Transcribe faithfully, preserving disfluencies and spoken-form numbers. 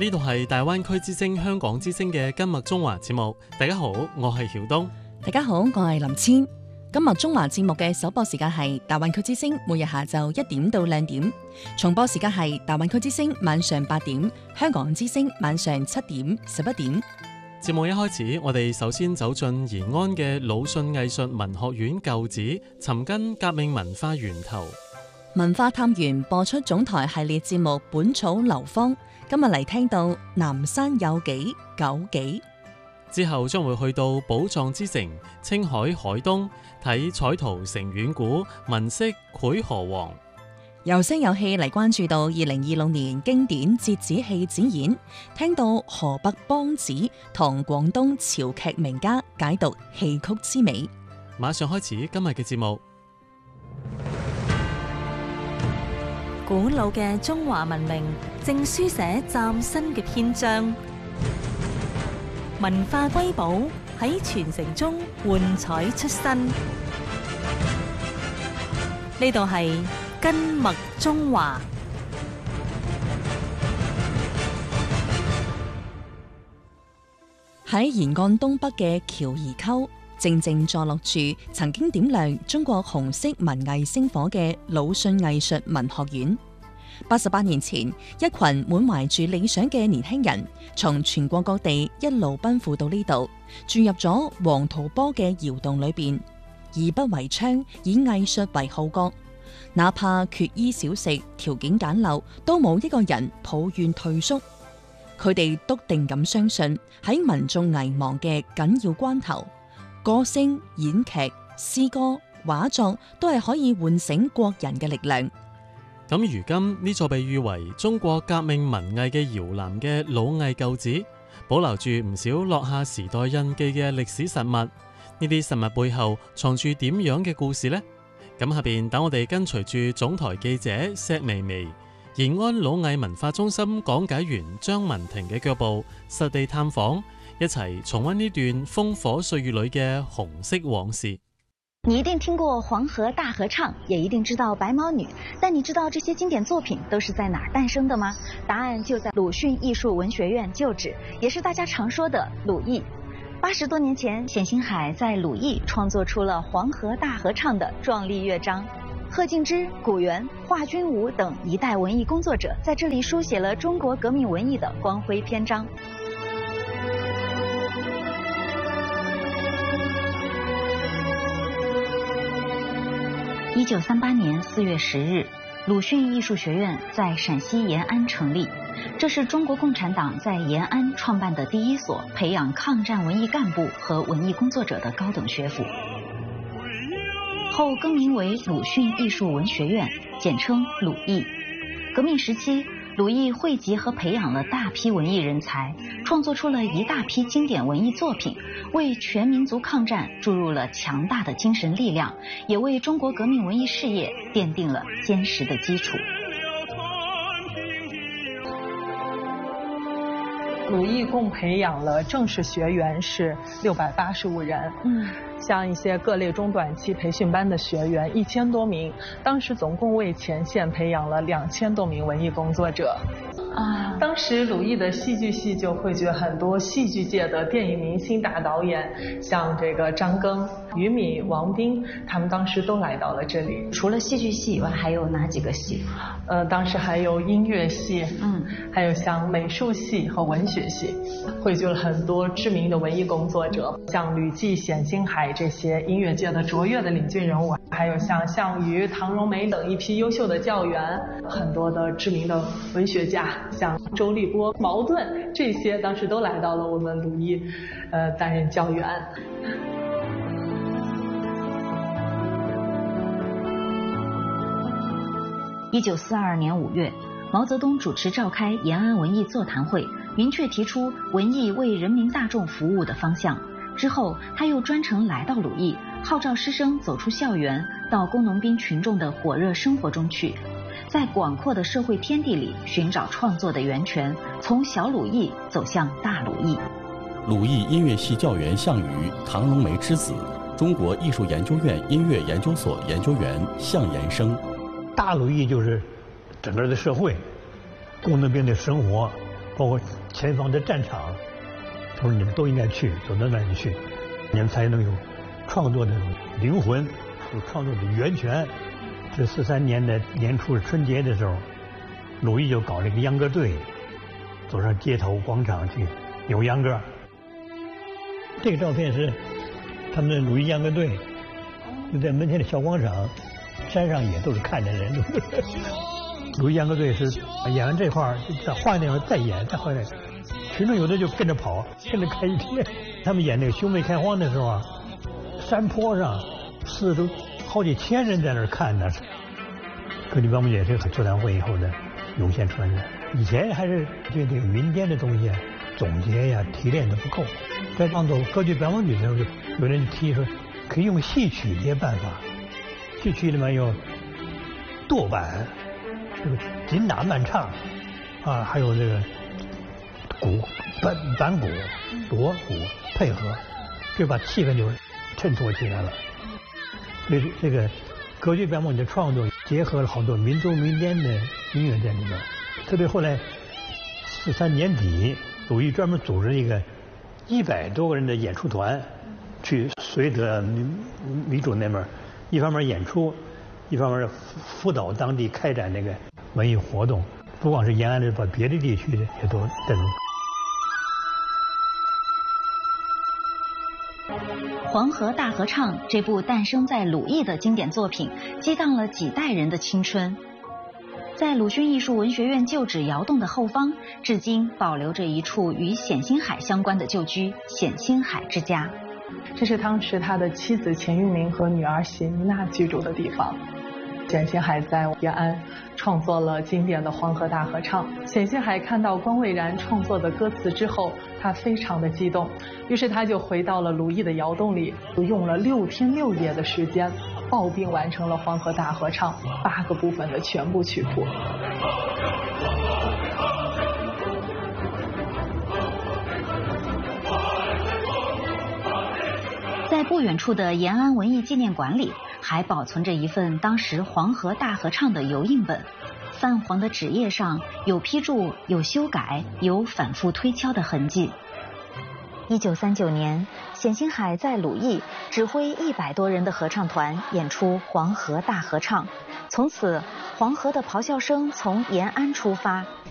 呢度係大灣區之聲香港之聲嘅今日中華節目。大家好，我係曉東。 大家好，我係林千。今日中華節目嘅首播時間係大灣區之聲，每日下晝一點到兩點；重播時間係大灣區之聲晚上八點，香港之聲晚上七點、十一點。 節目一開始，我哋首先走進延安嘅魯迅藝術文學院舊址，尋根革命文化源頭。 文化探源播出總台系列節目《本草流芳》，今日嚟聽到南山有幾枸杞。 之後將會去到寶藏之城青海海東睇彩陶成遠古，聞識繪河王。 有聲有氣嚟關注到二零二六年經典折子戲展演，聽到河北梆子同廣東潮劇名家解讀戲曲之美。 馬上開始今日嘅節目。 古老嘅中華文明正書寫嶄新嘅篇章，文化瑰寶喺傳承中喚彩出新。呢度係根脈中華。 喺沿岸東北嘅喬兒溝，靜靜坐落住曾經點亮中國紅色文藝星火嘅魯迅藝術文學院。八十八年前，一群滿懷住理想嘅年輕人，從全國各地一路奔赴到呢度，住入咗黃土坡嘅窑洞裏邊，以筆為槍，以藝術為號角。哪怕缺衣少食，條件簡陋，都冇一個人抱怨退縮。佢哋篤定咁相信，喺民眾危亡嘅緊要關頭，歌聲、演劇、詩歌、畫作都係可以喚醒國人嘅力量。 咁如今呢座被譽為中國革命文藝嘅搖籃嘅老藝舊址，保留住唔少落下時代印記嘅歷史實物。呢啲實物背後藏住點樣嘅故事呢？咁下邊等我哋跟隨住總台記者石薇薇、延安老藝文化中心講解員張文婷嘅腳步，實地探訪，一齊重溫呢段烽火歲月裏嘅紅色往事。 你一定聽過黃河大合唱，也一定知道白毛女，但你知道這些經典作品都是在哪兒誕生的嗎？答案就在魯迅藝術文學院舊址，也是大家常說的魯藝。八十多年前，冼星海在魯藝創作出了黃河大合唱的壯麗樂章。賀敬之、古元、華君武等一代文藝工作者在這裡書寫了中國革命文藝的光輝篇章。一九三八年四月十日，魯迅藝術學院在陝西延安成立，這是中國共產黨在延安創辦的第一所培養抗戰文藝幹部和文藝工作者的高等學府。後更名為魯迅藝術文學院，簡稱魯藝。革命時期，魯藝匯集和培養了大批文藝人才，創作出了一大批經典文藝作品，為全民族抗戰注入了強大的精神力量，也為中國革命文藝事業奠定了堅實的基礎。 魯藝共培養了正式學員是六百八十五人，嗯，像一些各類中短期培訓班的學員一千多名，當時總共為前線培養了兩千多名文藝工作者。啊，當時魯藝的戲劇系就匯聚很多戲劇界的電影明星大導演，像這個張庚、俞敏、王斌，他們當時都來到了這裡。 除了戲劇系以外，還有哪幾個系？ 呃，當時還有音樂系， 嗯， 還有像美術系和文學系，匯聚了很多知名的文藝工作者，像呂霽、冼星海這些音樂界的卓越的領軍人物，還有像項羽、唐榮梅等一批優秀的教員，很多的知名的文學家，像周立波、茅盾，這些當時都來到了我們魯藝，呃，擔任教員。 一九四二年五月，毛澤東主持召開延安文藝座談會，明確提出文藝為人民大眾服務的方向。之後，他又專程來到魯藝，號召師生走出校園，到工農兵群眾的火熱生活中去，在廣闊的社會天地裡尋找創作的源泉，從小魯藝走向大魯藝。 魯藝音樂系教員項羽、唐榮梅之子，中國藝術研究院音樂研究所研究員項延生。 大魯藝就是整個的社會，工農兵的生活， 包括前方的战场，他说你们都应该去，走到那里去，你们才能有创作的灵魂，有创作的源泉。这四三年的年初春节的时候，鲁艺就搞了一个秧歌队，走上街头广场去扭秧歌。这个照片是他们的鲁艺秧歌队，就在门前的小广场，山上也都是看的人。鲁艺秧歌队是演完这块儿，在画那块再演，再画那，群众有的就跟着跑，跟着看一天。他们演那个兄妹开荒的时候啊，山坡上四周好几千人在那儿看呢。歌剧帮也是座谈会以后的涌现出来的。以前还是对这个民间的东西啊，总结呀、提炼的不够。在创作歌剧白毛女的时候，有人提说可以用戏曲这些办法，戏曲里面有舵板。这个紧打慢唱，啊，还有这个鼓、板板鼓、锣鼓配合，就把气氛就衬托起来了。所以这个歌剧白毛女的创作结合了好多民族民间的音乐在里面。特别后来四三年底，鲁艺专门组织一个一百多个人的演出团，去绥德民民主那边，一方面演出，一方面辅导当地开展那个文艺活动，不光是延安的，把别的地区的也都带动。 《黄河大合唱》这部诞生在鲁艺的经典作品，激荡了几代人的青春。在鲁迅艺术文学院旧址窑洞的后方，至今保留着一处与冼星海相关的旧居——冼星海之家。 这是当时他的妻子钱玉明和女儿席妮娜居住的地方。冼星海在延安创作了经典的《黄河大合唱》。冼星海看到关蔚然创作的歌词之后，他非常的激动，于是他就回到了鲁艺的窑洞里，用了六天六夜的时间，抱病完成了《黄河大合唱》八个部分的全部曲谱。 在不远处的延安文艺纪念馆里，还保存着一份当时黄河大合唱的油印本。泛黄的纸页上有批注，有修改，有反复推敲的痕迹。一九三九年，冼星海在鲁艺指挥一百多人的合唱团演出《黄河大合唱》，从此黄河的咆哮声从延安出发，